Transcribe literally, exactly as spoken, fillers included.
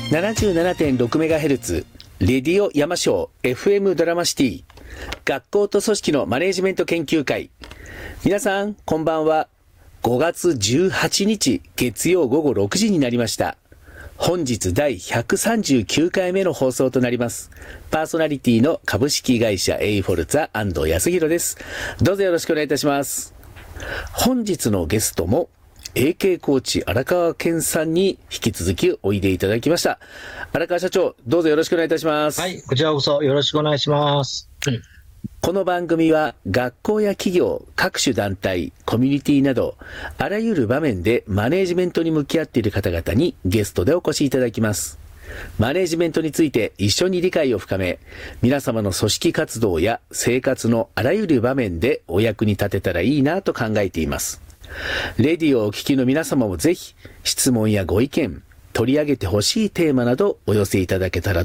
ななじゅうななてんろくメガヘルツ レディオ山椒 エフエム ドラマシティ学校と組織のマネジメント研究会。皆さんこんばんは。ごがつじゅうはちにち月曜午後ろくじになりました。本日だいひゃくさんじゅうきゅうかいめの放送となります。パーソナリティの株式会社エイフォルツァ安藤康弘です。どうぞよろしくお願いいたします。本日のゲストも エーケー コーチ荒川健さんに引き続きおいでいただきました。荒川社長、どうぞよろしくお願いいたします。 はい、こちらこそよろしくお願いします。うん、 この番組は学校や企業、各種団体、コミュニティなどあらゆる場面でマネージメントに向き合っている方々にゲストでお越しいただきます。マネージメントについて一緒に理解を深め、皆様の組織活動や生活のあらゆる場面でお役に立てたらいいなと考えています。レディオをお聞きの皆様もぜひ質問やご意見、取り上げてほしいテーマなどお寄せいただけたら